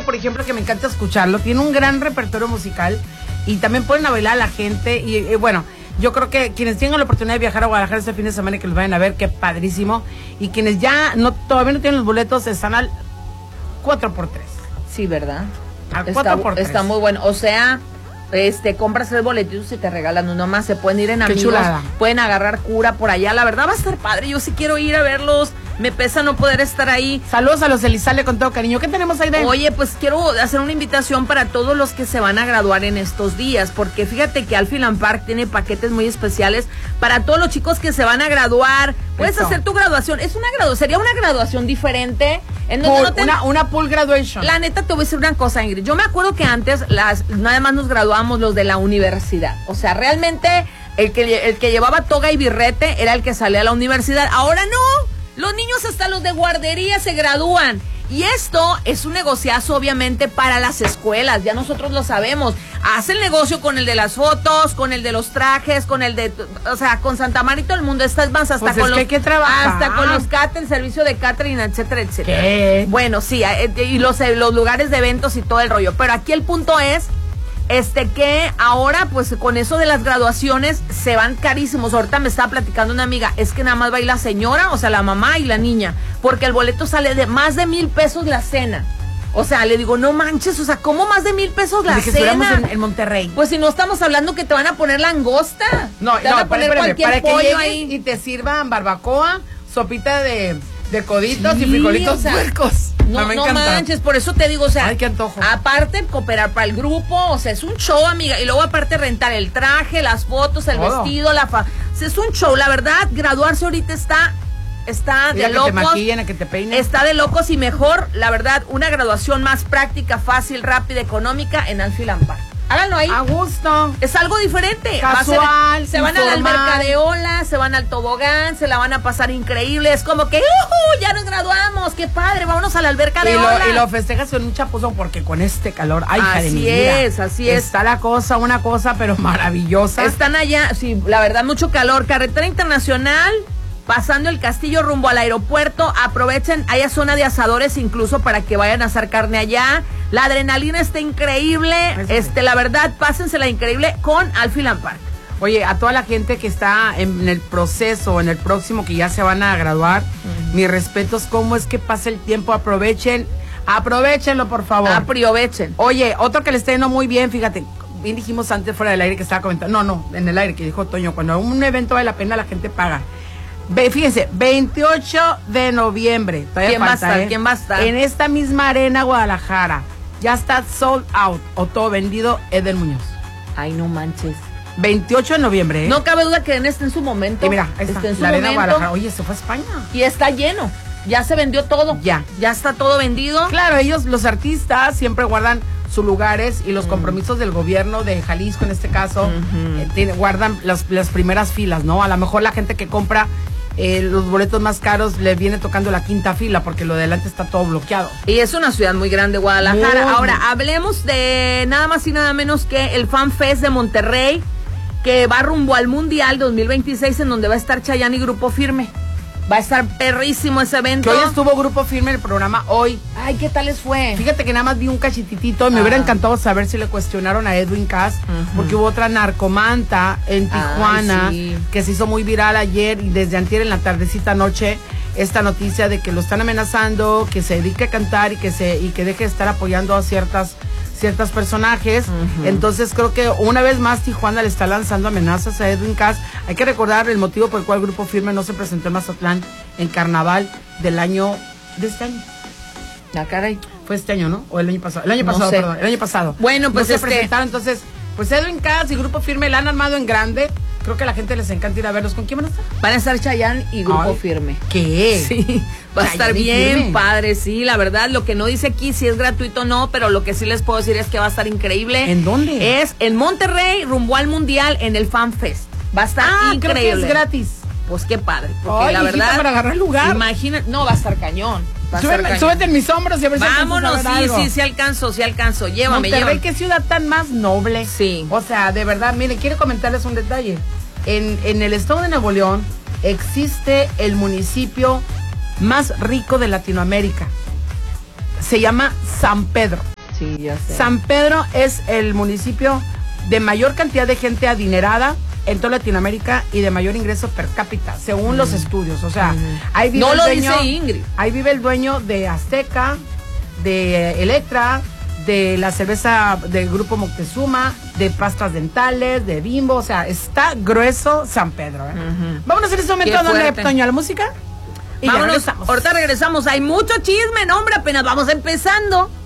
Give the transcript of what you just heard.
por ejemplo, que me encanta escucharlo. Tiene un gran repertorio musical y también ponen a bailar a la gente. Y bueno, yo creo que quienes tengan la oportunidad de viajar a Guadalajara este fin de semana y que los vayan a ver, qué padrísimo. Y quienes ya todavía no tienen los boletos, están al 4x3. Sí, ¿verdad? Al 4x3. Está muy bueno. O sea, compras 3 boletitos y te regalan uno más. Se pueden ir en amigos. Chulada. Pueden agarrar cura por allá. La verdad va a estar padre. Yo sí quiero ir a verlos. Me pesa no poder estar ahí. Saludos a los Elizalde con todo cariño. ¿Qué tenemos ahí de? Oye, pues quiero hacer una invitación para todos los que se van a graduar en estos días, porque fíjate que Alphiland Park tiene paquetes muy especiales para todos los chicos que se van a graduar. Puedes hacer tu graduación. Sería una graduación diferente. En donde una pool graduation. La neta, te voy a decir una cosa, Ingrid. Yo me acuerdo que antes nada más nos graduábamos los de la universidad. O sea, realmente el que llevaba toga y birrete era el que salía a la universidad. Ahora no. Los niños, hasta los de guardería, se gradúan. Y esto es un negociazo, obviamente, para las escuelas. Ya nosotros lo sabemos. Hacen negocio con el de las fotos, con el de los trajes, con el de... O sea, con Santa María y todo el mundo. Estás más hasta pues con los... hay que trabajar. Hasta con los el servicio de catering, etcétera, etcétera. ¿Qué? Bueno, sí, y los lugares de eventos y todo el rollo. Pero aquí el punto es... que ahora pues con eso de las graduaciones se van carísimos. Ahorita me estaba platicando una amiga, es que nada más va a ir la señora, o sea la mamá y la niña, porque el boleto sale de más de 1,000 pesos la cena. O sea, le digo, no manches, o sea, ¿cómo más de 1,000 pesos la cena? En Monterrey. Pues si no estamos hablando que te van a poner langosta. No, te van a poner cualquier para pollo que ahí. Y te sirvan barbacoa, sopita de coditos y frijolitos puercos. No manches, por eso te digo, o sea, ay, qué antojo. Aparte cooperar para el grupo, o sea, es un show, amiga, y luego aparte rentar el traje, las fotos, el vestido, o sea, es un show, la verdad, graduarse ahorita está de locos. Que te maquillen, que te peinen. Está de locos y mejor, la verdad, una graduación más práctica, fácil, rápida, económica en Alphiland Park. Háganlo ahí. A gusto. Es algo diferente. Casual. Se van a la alberca de olas, se van al tobogán, se la van a pasar increíble. Es como que, ya nos graduamos, qué padre, vámonos a la alberca de olas. Y lo festejas con un chapuzón porque con este calor, ay, así es. Está una cosa, pero maravillosa. Están allá, sí, la verdad, mucho calor. Carretera internacional, pasando el Castillo rumbo al aeropuerto. Aprovechen, hay zona de asadores incluso para que vayan a asar carne allá. La adrenalina está increíble. La verdad, pásensela increíble con Alphiland Park. Oye, a toda la gente que está en el proceso, en el próximo, que ya se van a graduar, mis respetos. ¿Cómo es que pasa el tiempo? Aprovechenlo, por favor. Aprovechen. Oye, otro que le está yendo muy bien, fíjate, bien dijimos antes fuera del aire que estaba comentando, no, en el aire que dijo Toño, cuando un evento vale la pena, la gente paga. Fíjense, 28 de noviembre. ¿Quién va a estar? En esta misma arena Guadalajara. Ya está sold out o todo vendido, Edel Muñoz. Ay, no manches. 28 de noviembre, ¿eh? No cabe duda que esté en su momento. Y mira, está en la arena Guadalajara. Oye, se fue a España. Y está lleno. Ya se vendió todo. Ya está todo vendido. Claro, ellos, los artistas, siempre guardan sus lugares y los compromisos del gobierno de Jalisco, en este caso, guardan las primeras filas, ¿no? A lo mejor la gente que compra los boletos más caros le viene tocando la quinta fila porque lo de adelante está todo bloqueado. Y es una ciudad muy grande, Guadalajara. Ahora, hablemos de nada más y nada menos que el Fan Fest de Monterrey, que va rumbo al Mundial 2026, en donde va a estar Chayanne y Grupo Firme. Va a estar perrísimo ese evento. Que hoy estuvo Grupo Firme en el programa hoy. Ay, ¿qué tal les fue? Fíjate que nada más vi un cachititito y me hubiera encantado saber si le cuestionaron a Edwin Cass, porque hubo otra narcomanta en Tijuana que se hizo muy viral ayer y desde antier en la tardecita noche esta noticia de que lo están amenazando, que se dedique a cantar y que deje de estar apoyando a ciertos personajes. Entonces creo que una vez más Tijuana le está lanzando amenazas a Edwin Cass. Hay que recordar el motivo por el cual el Grupo Firme no se presentó en Mazatlán en Carnaval de este año. La caray. Fue este año, ¿no? O el año pasado. El año pasado. Bueno, pues no se presentaron, entonces, pues Edwin Cass y Grupo Firme la han armado en grande. Creo que a la gente les encanta ir a verlos. ¿Con quién van a estar? Van a estar Chayanne y Grupo Firme. ¿Qué? Sí, va a estar bien padre, sí, la verdad. Lo que no dice aquí si es gratuito o no, pero lo que sí les puedo decir es que va a estar increíble. ¿En dónde? Es en Monterrey, rumbo al Mundial, en el Fan Fest. Va a estar increíble. Creo que es gratis. Pues qué padre, porque la verdad, para agarrar lugar. Imagina, no, va a estar cañón. Súbete en mis hombros y a ver si vámonos, sí alcanzo. Llévame. Monterrey, qué ciudad tan más noble. Sí. O sea, de verdad, mire, quiero comentarles un detalle. En el estado de Nuevo León existe el municipio más rico de Latinoamérica. Se llama San Pedro. Sí, ya sé. San Pedro es el municipio de mayor cantidad de gente adinerada en toda Latinoamérica y de mayor ingreso per cápita, según los estudios. O sea, ahí vive no lo dice Ingrid. Ahí vive el dueño de Azteca, de Electra, de la cerveza del grupo Moctezuma, de pastas dentales, de Bimbo. O sea, está grueso San Pedro. Vámonos en este momento a darle, Toño, a la música. Y vámonos, ahorita regresamos. Hay mucho chisme, no, hombre, apenas vamos empezando.